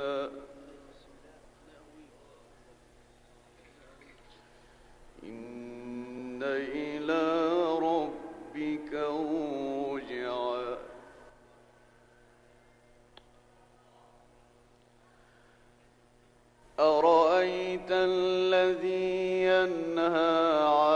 مآبا إن إلى ربك رجعا أرأيت الذي ينهى